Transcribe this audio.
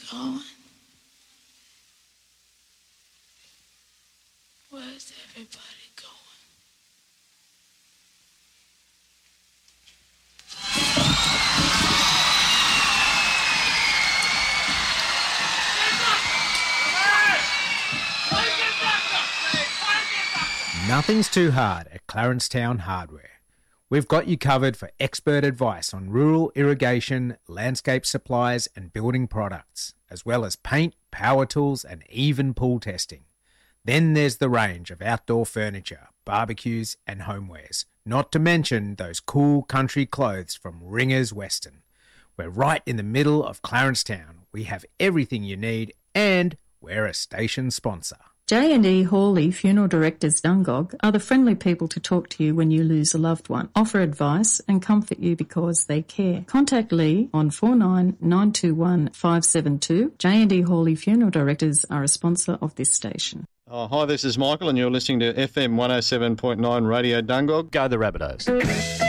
going? Where's everybody going? Nothing's too hard at Clarencetown Hardware. We've got you covered for expert advice on rural irrigation, landscape supplies and building products, as well as paint, power tools and even pool testing. Then there's the range of outdoor furniture, barbecues and homewares, not to mention those cool country clothes from Ringers Western. We're right in the middle of Clarencetown. We have everything you need and we're a station sponsor. J&E Hawley Funeral Directors Dungog are the friendly people to talk to you when you lose a loved one, offer advice and comfort you because they care. Contact Lee on 49921572. 572. J&E Hawley Funeral Directors are a sponsor of this station. Oh, hi, this is Michael and you're listening to FM 107.9 Radio Dungog. Go the Rabbitohs.